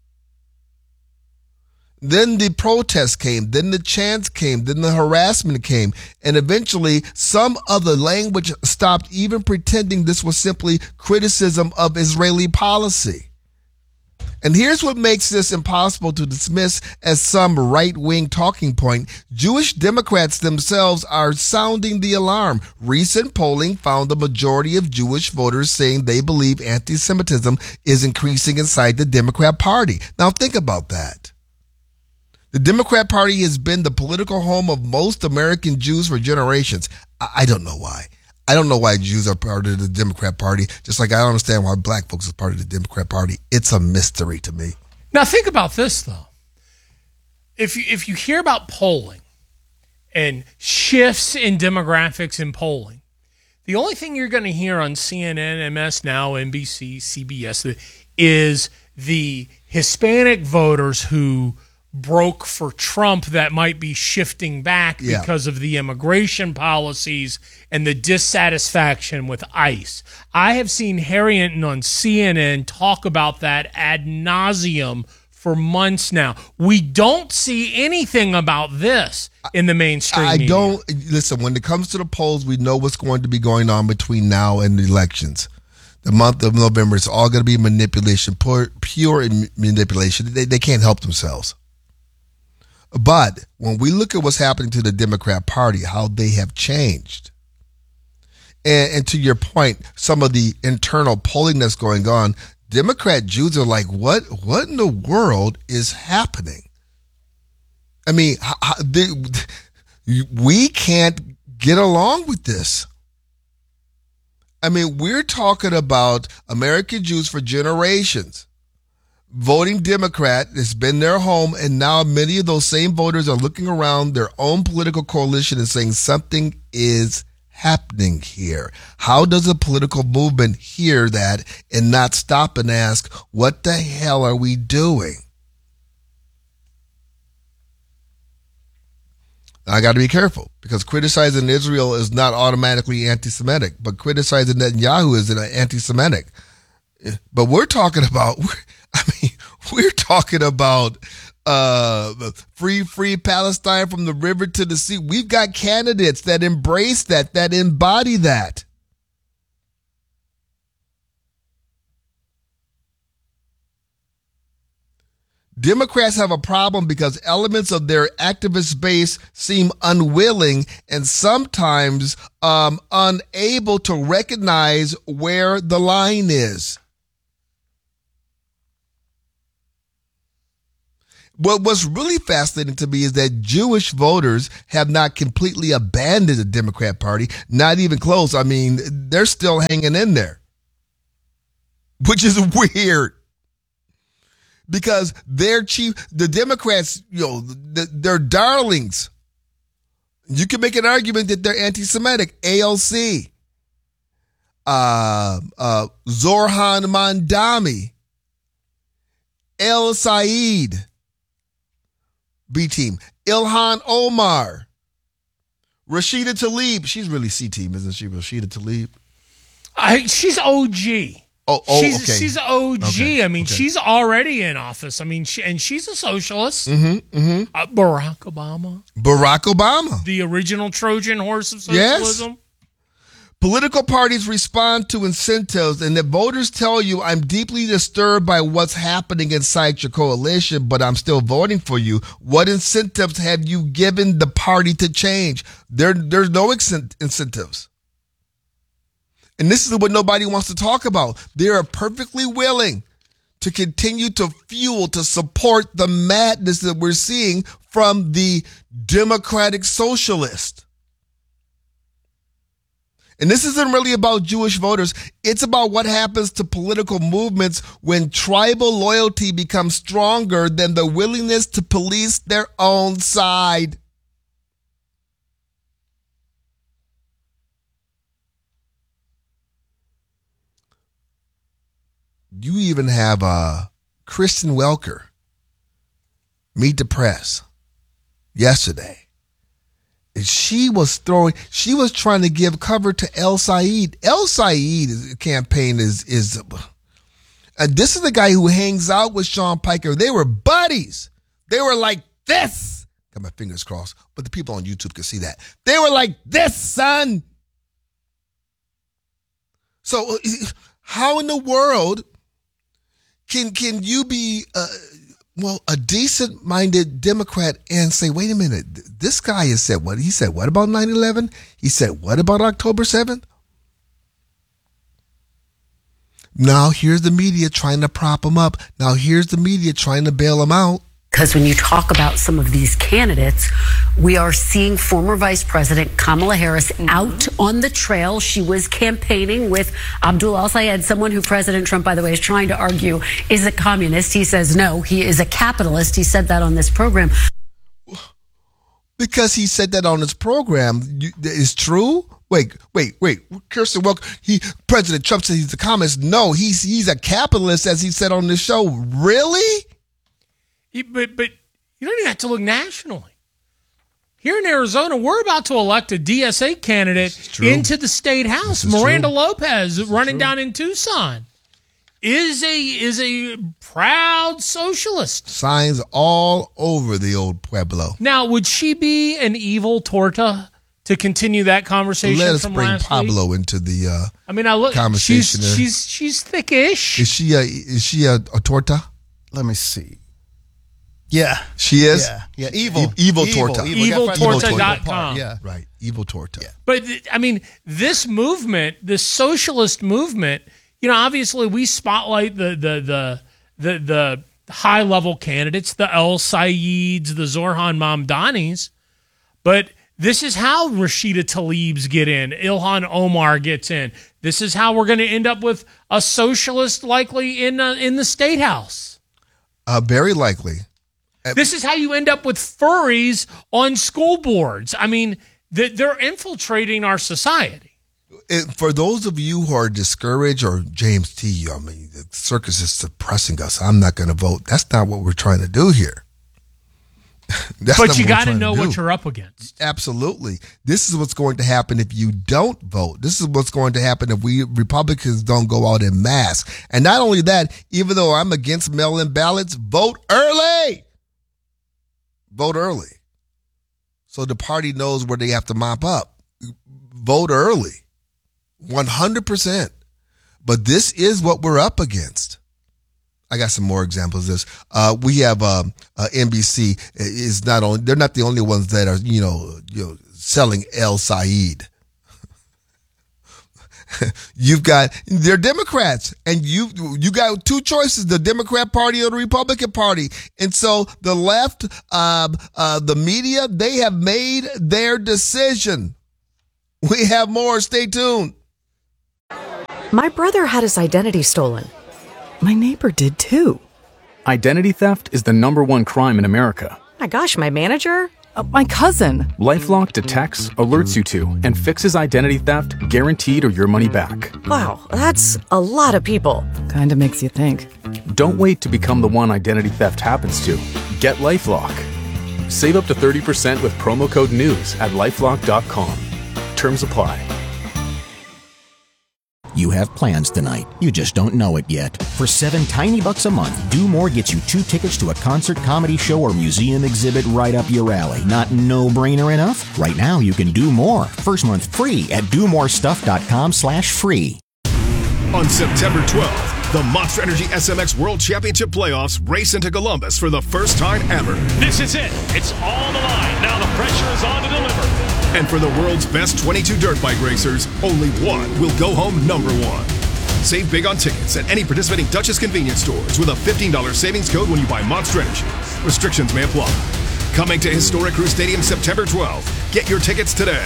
Then the protests came, then the chants came, then the harassment came, and eventually some of the language stopped even pretending this was simply criticism of Israeli policy. And here's what makes this impossible to dismiss as some right-wing talking point. Jewish Democrats themselves are sounding the alarm. Recent polling found the majority of Jewish voters saying they believe anti-Semitism is increasing inside the Democrat Party. Now think about that. The Democrat Party has been the political home of most American Jews for generations. I, I don't know why. I don't know why Jews are part of the Democrat Party, just like I don't understand why black folks are part of the Democrat Party. It's a mystery to me. Now think about this, though. If you, if you hear about polling and shifts in demographics in polling, the only thing you're going to hear on C N N, M S Now, N B C, C B S is the Hispanic voters who broke for Trump that might be shifting back Yeah. because of the immigration policies and the dissatisfaction with ICE. I have seen Harrington on C N N talk about that ad nauseum for months now. We don't see anything about this in the mainstream I media. don't, listen, when it comes to the polls, we know what's going to be going on between now and the elections. The month of November is all going to be manipulation, pure, pure manipulation. They, they can't help themselves. But when we look at what's happening to the Democrat Party, how they have changed, and, and to your point, some of the internal polling that's going on, Democrat Jews are like, what, what in the world is happening? I mean, how, how, they, we can't get along with this. I mean, we're talking about American Jews for generations voting Democrat. It's been their home, and now many of those same voters are looking around their own political coalition and saying something is happening here? How does a political movement hear that and not stop and ask, what the hell are we doing? I got to be careful, because criticizing Israel is not automatically anti-Semitic, but criticizing Netanyahu is anti-Semitic. But we're talking about, I mean, we're talking about uh, free, free Palestine from the river to the sea. We've got candidates that embrace that, that embody that. Democrats have a problem because elements of their activist base seem unwilling and sometimes um, unable to recognize where the line is. What what's really fascinating to me is that Jewish voters have not completely abandoned the Democrat Party, not even close. I mean, they're still hanging in there, which is weird. Because their chief, the Democrats, you know, they're darlings. You can make an argument that they're anti-Semitic. A L C, uh, uh, Zohran Mamdani, El Said, B team, Ilhan Omar, Rashida Tlaib. She's really C team, isn't she? Rashida Tlaib. I, she's O G. Oh, oh, she's okay. she's O G. Okay, I mean, okay. she's already in office. I mean, she, and she's a socialist. Mm-hmm, mm-hmm. Uh, Barack Obama, Barack Obama, the original Trojan horse of yes. socialism. Political parties respond to incentives, and the voters tell you, I'm deeply disturbed by what's happening inside your coalition, but I'm still voting for you. What incentives have you given the party to change? There, there's no incentives. And this is what nobody wants to talk about. They are perfectly willing to continue to fuel, to support the madness that we're seeing from the democratic socialist. And this isn't really about Jewish voters. It's about what happens to political movements when tribal loyalty becomes stronger than the willingness to police their own side. You even have uh, Kristen Welker meet the press yesterday. And she was throwing, she was trying to give cover to El Said. El Said's campaign is, is uh, this is the guy who hangs out with Sean Piker. They were buddies. They were like this. Got my fingers crossed, but the people on YouTube can see that. They were like this, son. So how in the world Can can you be, uh, well, a decent-minded Democrat and say, wait a minute, this guy has said what? He said what about nine eleven? He said what about October seventh? Now here's the media trying to prop him up. Now here's the media trying to bail him out. Because when you talk about some of these candidates, we are seeing former Vice President Kamala Harris out on the trail. She was campaigning with Abdul al-Sayed, someone who President Trump, by the way, is trying to argue is a communist. He says no, he is a capitalist. He said that on this program. Because he said that on his program, you, is true? Wait, wait, wait. Kirsten Welker, he, President Trump said he's a communist. No, he's he's a capitalist, as he said on the show. Really? But but you don't even have to look nationally. Here in Arizona, we're about to elect a D S A candidate into the state house. Miranda true. Lopez running true. down in Tucson is a is a proud socialist. Signs all over the old Pueblo. Now, would she be an evil torta to continue that conversation? Let us from bring last Pablo week? into the uh, I mean, I look. conversation. She's she's she's thickish. Is she a is she a, a torta? Let me see. Yeah. She is? Yeah. Yeah. Evil. E- evil, evil torta. evil torta dot com. Yeah. Right. Evil torta. Yeah. But, I mean, this movement, this socialist movement, you know, obviously we spotlight the the the the, the high-level candidates, the El Saids, the Zohran Mamdanis, but this is how Rashida Tlaib's get in, Ilhan Omar gets in. This is how we're going to end up with a socialist likely in uh, in the State House. Uh, very likely. This is how you end up with furries on school boards. I mean, that they're infiltrating our society. It, for those of you who are discouraged, or James T., I mean, the circus is suppressing us, I'm not going to vote. That's not what we're trying to do here. But you got to know what you're up against. Absolutely. This is what's going to happen if you don't vote. This is what's going to happen if we Republicans don't go out en masse. And not only that, even though I'm against mail-in ballots, vote early. Vote early. So the party knows where they have to mop up. Vote early. one hundred percent. But this is what we're up against. I got some more examples of this. Uh, we have um, uh, N B C is not only, they're not the only ones that are, you know, you know selling El Said. You've got, they're Democrats, and you you got two choices, the Democrat Party or the Republican Party. And so the left, uh, uh, the media, they have made their decision. We have more. Stay tuned. My brother had his identity stolen. My neighbor did too. Identity theft is the number one crime in America. My gosh, my manager? Uh, my cousin. LifeLock detects, alerts you to, and fixes identity theft guaranteed or your money back. Wow, that's a lot of people. Kinda makes you think. Don't wait to become the one identity theft happens to. Get LifeLock. Save up to thirty percent with promo code NEWS at lifelock dot com. Terms apply. You have plans tonight. You just don't know it yet. For seven tiny bucks a month, Do More gets you two tickets to a concert, comedy show, or museum exhibit right up your alley. Not no-brainer enough? Right now, you can do more. First month free at do more stuff dot com slash free. On September twelfth, the Monster Energy S M X World Championship Playoffs race into Columbus for the first time ever. This is it. It's all on the line. Now the pressure is on to deliver. And for the world's best twenty-two dirt bike racers, only one will go home number one. Save big on tickets at any participating Duchess convenience stores with a fifteen dollars savings code when you buy Monster Energy. Restrictions may apply. Coming to Historic Crew Stadium September twelfth. Get your tickets today.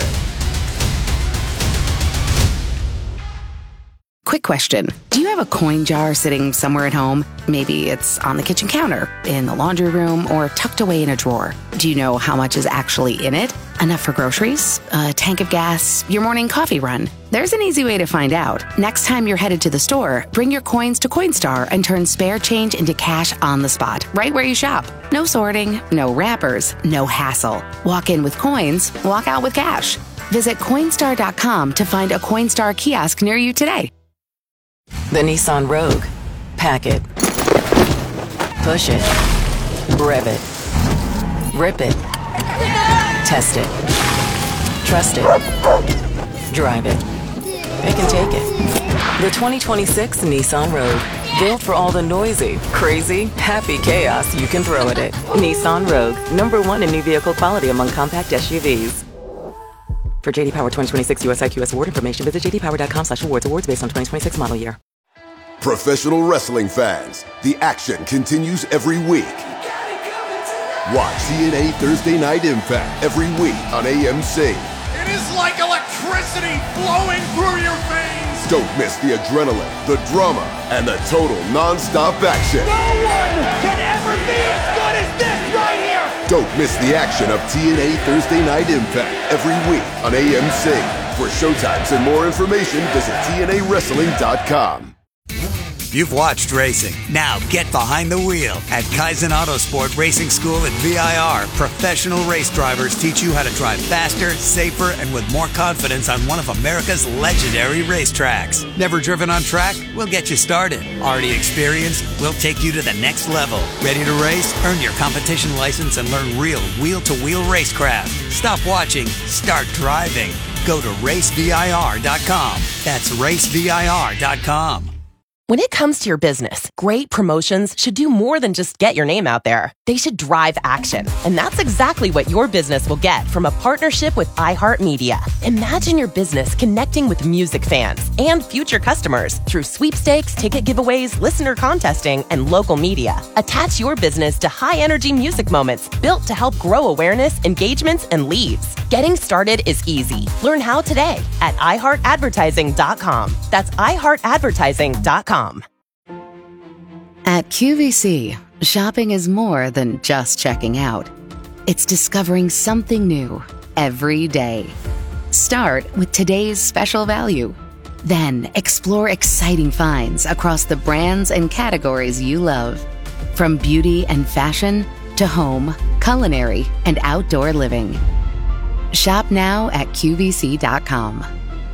Quick question. Do you have a coin jar sitting somewhere at home? Maybe it's on the kitchen counter, in the laundry room, or tucked away in a drawer. Do you know how much is actually in it? Enough for groceries, a tank of gas, your morning coffee run? There's an easy way to find out. Next time you're headed to the store, bring your coins to Coinstar and turn spare change into cash on the spot, right where you shop. No sorting, no wrappers, no hassle. Walk in with coins, walk out with cash. Visit Coinstar dot com to find a Coinstar kiosk near you today. The Nissan Rogue. Pack it. Push it. Rev it. Rip it. Test it. Trust it. Drive it. It can take it. The twenty twenty-six Nissan Rogue. Built for all the noisy, crazy, happy chaos you can throw at it. Nissan Rogue. Number one in new vehicle quality among compact S U Vs. For J D Power twenty twenty-six U S I Q S award information, visit j d power dot com slash awards. Awards based on twenty twenty-six model year. Professional wrestling fans, the action continues every week. Watch T N A Thursday Night Impact every week on A M C. It is like electricity flowing through your veins. Don't miss the adrenaline, the drama, and the total non-stop action. No one can ever be as good as this right here. Don't miss the action of T N A Thursday Night Impact every week on A M C. For showtimes and more information, visit T N A wrestling dot com. You've watched racing. Now get behind the wheel. At Kaizen Autosport Racing School at V I R, professional race drivers teach you how to drive faster, safer, and with more confidence on one of America's legendary racetracks. Never driven on track? We'll get you started. Already experienced? We'll take you to the next level. Ready to race? Earn your competition license and learn real wheel-to-wheel racecraft. Stop watching. Start driving. Go to race V I R dot com. That's race V I R dot com. When it comes to your business, great promotions should do more than just get your name out there. They should drive action. And that's exactly what your business will get from a partnership with iHeartMedia. Imagine your business connecting with music fans and future customers through sweepstakes, ticket giveaways, listener contesting, and local media. Attach your business to high-energy music moments built to help grow awareness, engagements, and leads. Getting started is easy. Learn how today at i heart advertising dot com. That's i heart advertising dot com. At Q V C, shopping is more than just checking out. It's discovering something new, every day. Start with today's special value. Then explore exciting finds across the brands and categories you love. From beauty and fashion to home, culinary, and outdoor living. Shop now at Q V C dot com.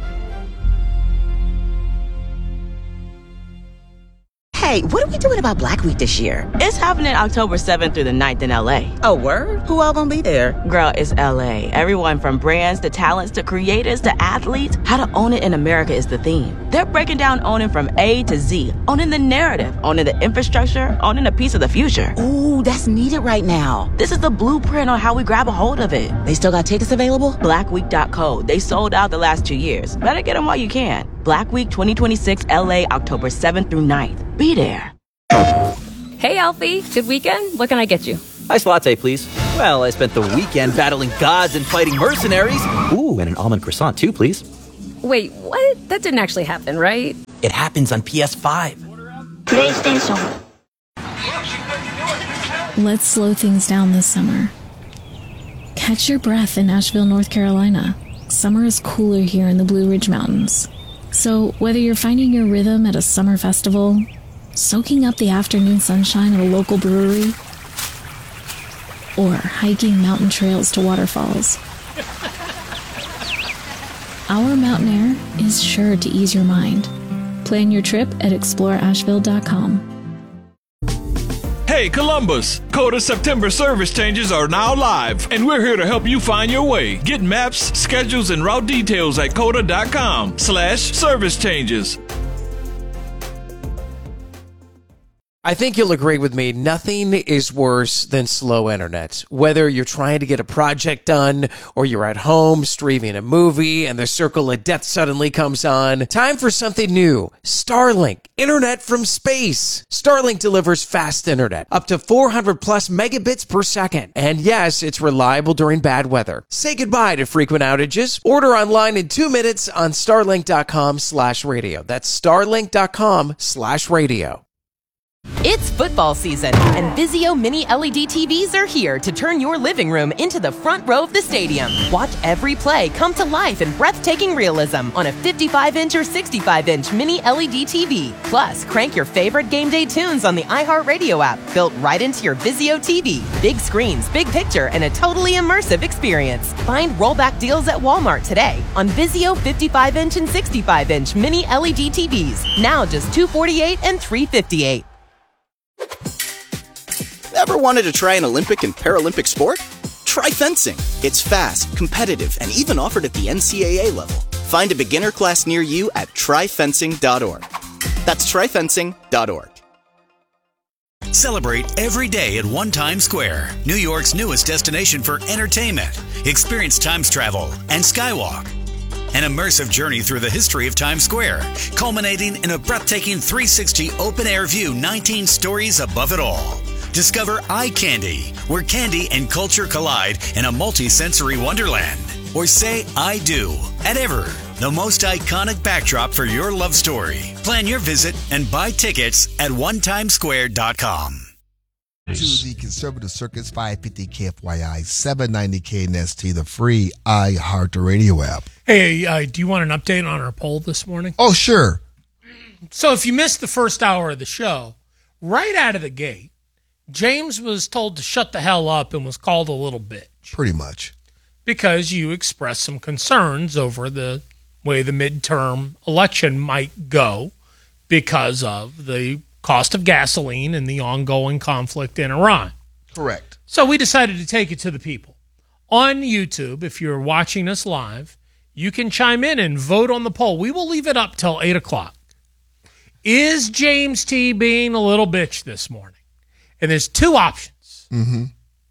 Hey, what are we doing about Black Week this year? It's happening October seventh through the ninth in L A. Oh, word? Who all gonna be there? Girl, it's L A. Everyone from brands to talents to creators to athletes. How to own it in America is the theme. They're breaking down owning from A to Z. Owning the narrative, owning the infrastructure, owning a piece of the future. Ooh, that's needed right now. This is the blueprint on how we grab a hold of it. They still got tickets available? black week dot co. They sold out the last two years. Better get them while you can. Black Week twenty twenty-six L A, October seventh through ninth. Be there. Hey, Alfie. Good weekend? What can I get you? Iced latte, please. Well, I spent the weekend battling gods and fighting mercenaries. Ooh, and an almond croissant, too, please. Wait, what? That didn't actually happen, right? It happens on P S five. PlayStation. Let's slow things down this summer. Catch your breath in Asheville, North Carolina. Summer is cooler here in the Blue Ridge Mountains. So whether you're finding your rhythm at a summer festival, soaking up the afternoon sunshine at a local brewery, or hiking mountain trails to waterfalls, our mountain air is sure to ease your mind. Plan your trip at explore asheville dot com. Hey Columbus, Coda September service changes are now live, and we're here to help you find your way. Get maps, schedules, and route details at coda dot com slash service changes. I think you'll agree with me, nothing is worse than slow internet. Whether you're trying to get a project done or you're at home streaming a movie and the circle of death suddenly comes on, time for something new. Starlink, internet from space. Starlink delivers fast internet, up to four hundred plus megabits per second. And yes, it's reliable during bad weather. Say goodbye to frequent outages. Order online in two minutes on starlink dot com slash radio. That's starlink dot com slash radio. It's football season, and Vizio Mini L E D T Vs are here to turn your living room into the front row of the stadium. Watch every play come to life in breathtaking realism on a fifty-five inch or sixty-five inch Mini L E D T V. Plus, crank your favorite game day tunes on the iHeartRadio app, built right into your Vizio T V. Big screens, big picture, and a totally immersive experience. Find rollback deals at Walmart today on Vizio fifty-five inch and sixty-five inch Mini L E D T Vs. Now just two hundred forty-eight dollars and three hundred fifty-eight dollars. Ever wanted to try an Olympic and Paralympic sport? Try fencing. It's fast, competitive, and even offered at the N C A A level. Find a beginner class near you at try fencing dot org. That's try fencing dot org. Celebrate every day at One Times Square, New York's newest destination for entertainment. Experience Times travel and Skywalk. An immersive journey through the history of Times Square, culminating in a breathtaking three sixty open-air view, nineteen stories above it all. Discover Eye Candy, where candy and culture collide in a multi-sensory wonderland. Or say I do at Ever, the most iconic backdrop for your love story. Plan your visit and buy tickets at one times square dot com. To the Conservative Circus, five fifty K F Y I, seven ninety K N S T, the free iHeartRadio app. Hey, uh, do you want an update on our poll this morning? Oh, sure. So if you missed the first hour of the show, right out of the gate, James was told to shut the hell up and was called a little bitch. Pretty much. Because you expressed some concerns over the way the midterm election might go because of the cost of gasoline and the ongoing conflict in Iran. Correct. So we decided to take it to the people. On YouTube, if you're watching us live, you can chime in and vote on the poll. We will leave it up till eight o'clock. Is James T. being a little bitch this morning? And there's two options. Mm-hmm.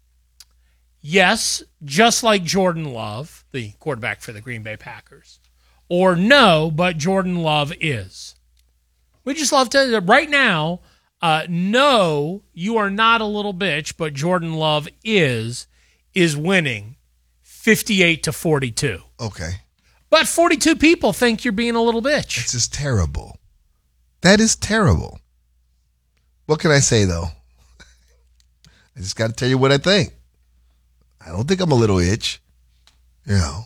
Yes, just like Jordan Love, the quarterback for the Green Bay Packers. Or no, but Jordan Love is. We just love to, right now, uh, no, you are not a little bitch, but Jordan Love is, is winning fifty-eight to forty-two. Okay. But forty-two people think you're being a little bitch. It's just terrible. That is terrible. What can I say, though? I just got to tell you what I think. I don't think I'm a little itch. You know.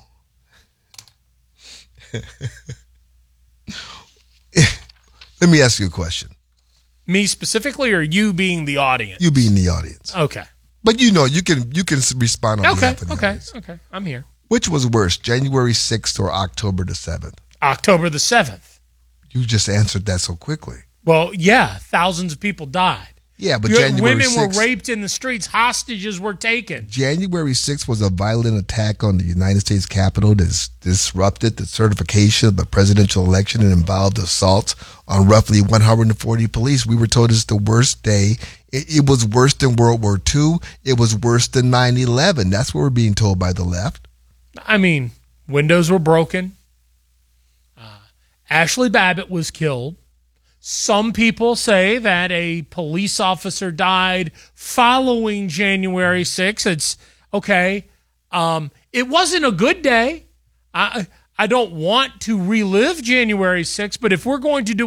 Let me ask you a question. Me specifically, or you being the audience? You being the audience. Okay. But you know, you can you can respond on Okay, behalf of the okay, audience. okay. I'm here. Which was worse, January sixth or October the seventh? October the seventh. You just answered that so quickly. Well, yeah, thousands of people died. Yeah, but You- January women sixth, were raped in the streets. Hostages were taken. January sixth was a violent attack on the United States Capitol that disrupted the certification of the presidential election and involved assaults on roughly one hundred forty police. We were told it's the worst day. It, it was worse than World War Two. It was worse than nine eleven. That's what we're being told by the left. I mean, windows were broken. Uh, Ashley Babbitt was killed. Some people say that a police officer died following January sixth. It's okay. Um, it wasn't a good day. I I don't want to relive January sixth, but if we're going to do